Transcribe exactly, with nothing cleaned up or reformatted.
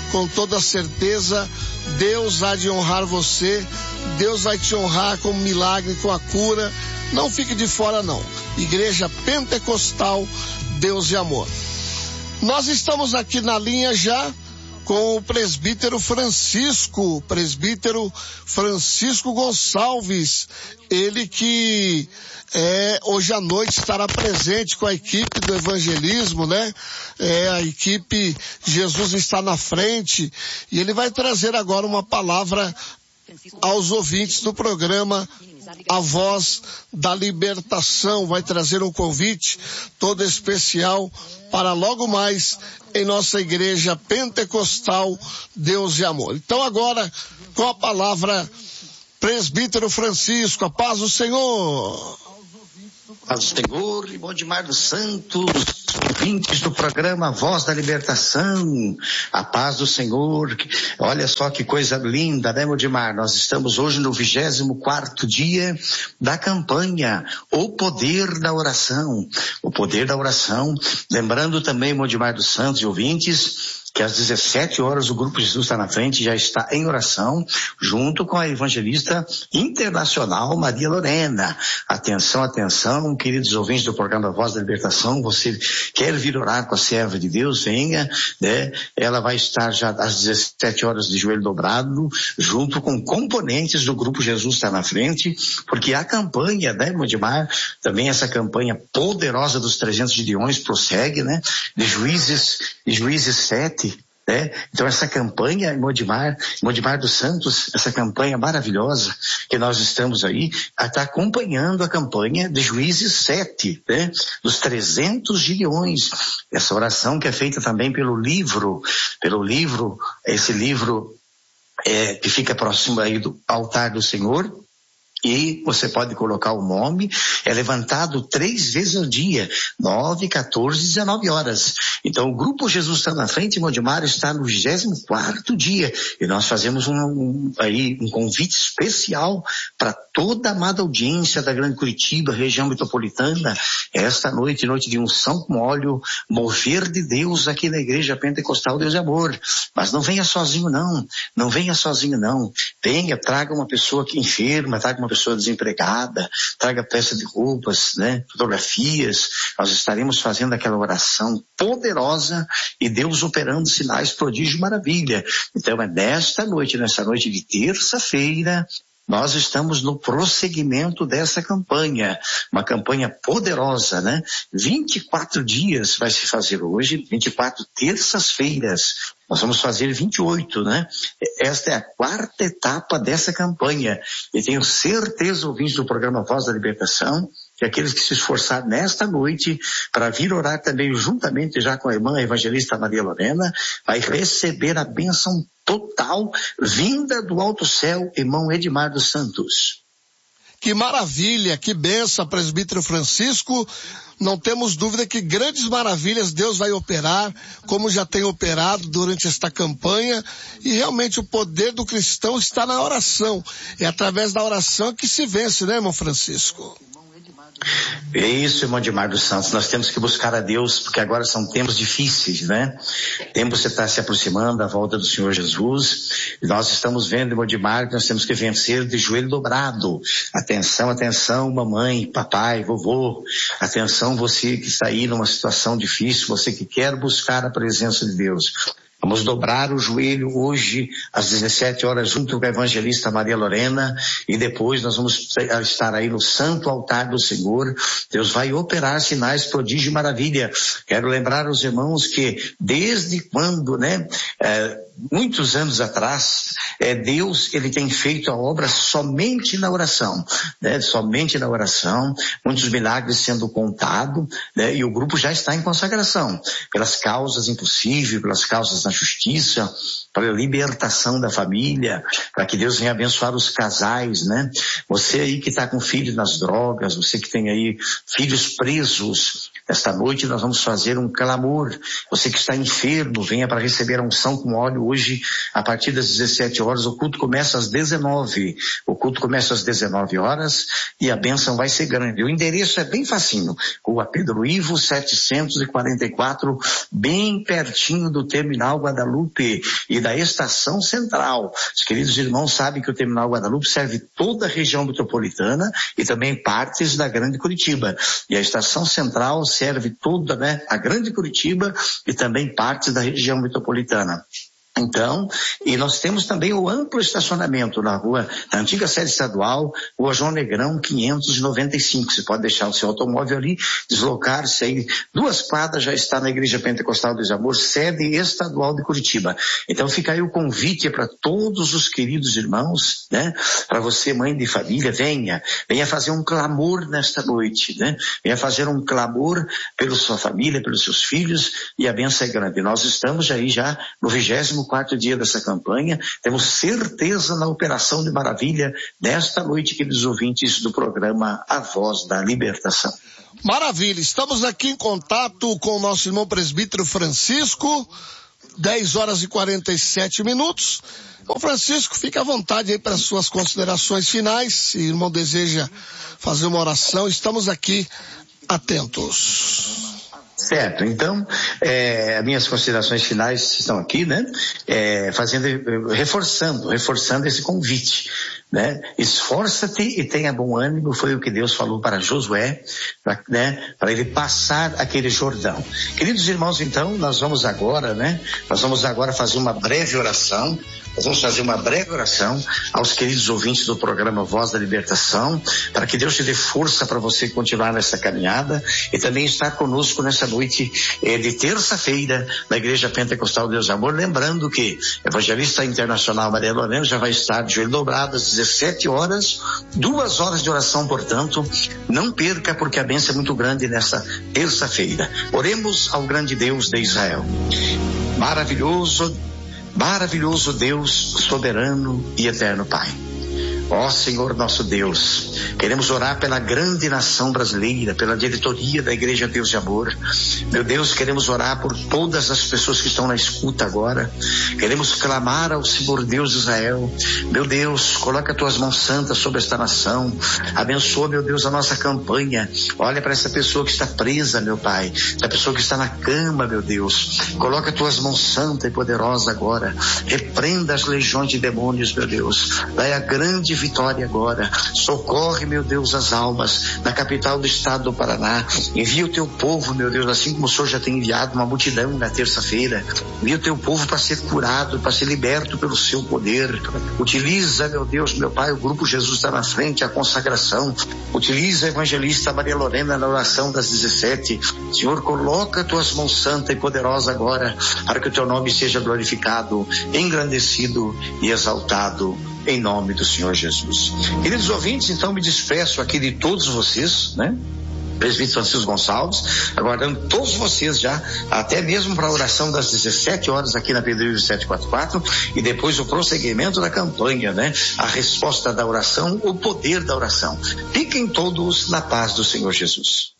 com toda certeza, Deus há de honrar você, Deus vai te honrar com milagre, com a cura. Não fique de fora não. Igreja Pentecostal, Deus de Amor. Nós estamos aqui na linha já com o presbítero Francisco, presbítero Francisco Gonçalves, ele que é, hoje à noite estará presente com a equipe do evangelismo, né? É, a equipe Jesus está na frente, e ele vai trazer agora uma palavra aos ouvintes do programa A Voz da Libertação. Vai trazer um convite todo especial para logo mais em nossa igreja pentecostal Deus de Amor. Então agora, com a palavra, presbítero Francisco, a paz do Senhor. Paz do Senhor, irmão Edmar dos Santos, ouvintes do programa Voz da Libertação, a paz do Senhor. Olha só que coisa linda, né, Edmar? Nós estamos hoje no vigésimo quarto dia da campanha, O Poder da Oração. O Poder da Oração. Lembrando também, Edmar dos Santos e ouvintes, que às dezessete horas o Grupo Jesus está na frente, já está em oração, junto com a evangelista internacional Maria Lorena. Atenção, atenção, queridos ouvintes do programa Voz da Libertação, você quer vir orar com a serva de Deus, venha, né? Ela vai estar já às dezessete horas de joelho dobrado, junto com componentes do Grupo Jesus está na frente, porque a campanha, né, Modimar, também essa campanha poderosa dos trezentos Gideões prossegue, né? De Juízes, de Juízes sete, né? Então essa campanha, Modimar, Modimar dos Santos, essa campanha maravilhosa que nós estamos aí, está acompanhando a campanha de Juízes sete, né? Dos trezentos Gideões. Essa oração que é feita também pelo livro, pelo livro, esse livro é, que fica próximo aí do altar do Senhor. E você pode colocar o nome, é levantado três vezes ao dia, nove, quatorze, dezenove horas. Então o Grupo Jesus está na frente, Modimar está no vigésimo quarto dia, e nós fazemos um, um, aí, um convite especial para toda a amada audiência da Grande Curitiba, região metropolitana, esta noite, noite de unção com óleo, mover de Deus aqui na Igreja Pentecostal Deus de Amor. Mas não venha sozinho não, não venha sozinho não, venha, traga uma pessoa que enferma, traga uma pessoa desempregada, traga peça de roupas, né, fotografias. Nós estaremos fazendo aquela oração poderosa e Deus operando sinais, prodígio e maravilha. Então é nesta noite, nessa noite de terça-feira, nós estamos no prosseguimento dessa campanha, uma campanha poderosa, né? vinte e quatro dias vai se fazer hoje, vinte e quatro terças-feiras. Nós vamos fazer vinte e oito, né? Esta é a quarta etapa dessa campanha. E tenho certeza, ouvintes do programa Voz da Libertação, que aqueles que se esforçar nesta noite para vir orar também juntamente já com a irmã evangelista Maria Lorena, vai receber a bênção total vinda do alto céu, irmão Edmar dos Santos. Que maravilha, que bênção, presbítero Francisco. Não temos dúvida que grandes maravilhas Deus vai operar, como já tem operado durante esta campanha, e realmente o poder do cristão está na oração. É através da oração que se vence, né, irmão Francisco? É isso, irmão Edmar dos Santos, nós temos que buscar a Deus, porque agora são tempos difíceis, né? Tempos você está se aproximando da volta do Senhor Jesus, e nós estamos vendo, irmão Edmar, que nós temos que vencer de joelho dobrado. Atenção, atenção, mamãe, papai, vovô, atenção você que está aí numa situação difícil, você que quer buscar a presença de Deus. Vamos dobrar o joelho hoje às dezessete horas junto com a evangelista Maria Lorena, e depois nós vamos estar aí no santo altar do Senhor. Deus vai operar sinais, prodígio e maravilha. Quero lembrar aos irmãos que desde quando, né, é, muitos anos atrás, é, Deus, ele tem feito a obra somente na oração, né, somente na oração, muitos milagres sendo contados, né, e o grupo já está em consagração, pelas causas impossíveis, pelas causas da justiça, para a libertação da família, para que Deus venha abençoar os casais, né? Você aí que está com filhos nas drogas, você que tem aí filhos presos, Esta noite nós vamos fazer um clamor. Você que está enfermo, venha para receber a unção com óleo hoje, a partir das dezessete horas. O culto começa às dezenove. O culto começa às dezenove horas e a bênção vai ser grande. O endereço é bem facinho. Rua Pedro Ivo, setecentos e quarenta e quatro, bem pertinho do Terminal Guadalupe e da Estação Central. Os queridos irmãos sabem que o Terminal Guadalupe serve toda a região metropolitana e também partes da Grande Curitiba. E a Estação Central serve toda, né, a Grande Curitiba e também partes da região metropolitana. Então, e nós temos também o amplo estacionamento na rua, na antiga sede estadual, Rua João Negrão, quinhentos e noventa e cinco. Você pode deixar o seu automóvel ali, deslocar-se aí. Duas quadras já está na Igreja Pentecostal do Desamor, sede estadual de Curitiba. Então fica aí o convite para todos os queridos irmãos, né? Para você, mãe de família, venha, venha fazer um clamor nesta noite, né? Venha fazer um clamor pela sua família, pelos seus filhos, e a bênção é grande. Nós estamos aí já no vigésimo quarto dia dessa campanha, temos certeza na operação de maravilha desta noite, queridos ouvintes do programa A Voz da Libertação. Maravilha, estamos aqui em contato com o nosso irmão presbítero Francisco, dez horas e quarenta e sete minutos. Ô Francisco, fique à vontade aí para as suas considerações finais, se o irmão deseja fazer uma oração, estamos aqui atentos. Certo, então, é, minhas considerações finais estão aqui, né? É, fazendo, reforçando, reforçando esse convite, né? Esforça-te e tenha bom ânimo, foi o que Deus falou para Josué, pra, né? Para ele passar aquele Jordão. Queridos irmãos, então, nós vamos agora, né? Nós vamos agora fazer uma breve oração. Nós vamos fazer uma breve oração aos queridos ouvintes do programa Voz da Libertação, para que Deus te dê força para você continuar nessa caminhada e também estar conosco nessa noite eh, de terça-feira na Igreja Pentecostal Deus e Amor. Lembrando que Evangelista Internacional Maria Lorena já vai estar de joelho dobrado às dezessete horas, duas horas de oração, portanto, não perca, porque a bênção é muito grande nessa terça-feira. Oremos ao grande Deus de Israel. Maravilhoso, Maravilhoso Deus, soberano e eterno Pai. Ó Senhor nosso Deus, queremos orar pela grande nação brasileira, pela diretoria da Igreja Deus de Amor. Meu Deus, queremos orar por todas as pessoas que estão na escuta agora. Queremos clamar ao Senhor Deus de Israel. Meu Deus, coloca as tuas mãos santas sobre esta nação. Abençoa, meu Deus, a nossa campanha. Olha para essa pessoa que está presa, meu Pai. Essa pessoa que está na cama, meu Deus. Coloca as tuas mãos santas e poderosas agora. Repreenda as legiões de demônios, meu Deus. Dai a grande vitória agora. Socorre, meu Deus, as almas na capital do estado do Paraná. Envia o teu povo, meu Deus, assim como o Senhor já tem enviado uma multidão na terça-feira. Envia o teu povo para ser curado, para ser liberto pelo seu poder. Utiliza, meu Deus, meu Pai, o grupo Jesus está na frente, a consagração. Utiliza a evangelista Maria Lorena na oração das dezessete. Senhor, coloca tuas mãos santa e poderosa agora, para que o teu nome seja glorificado, engrandecido e exaltado, em nome do Senhor Jesus. Queridos ouvintes, então me despeço aqui de todos vocês, né? Presbítero Francisco Gonçalves, aguardando todos vocês já, até mesmo para a oração das dezessete horas aqui na Pedro Ivo sete quatro quatro, e depois o prosseguimento da campanha, né? A resposta da oração, o poder da oração. Fiquem todos na paz do Senhor Jesus.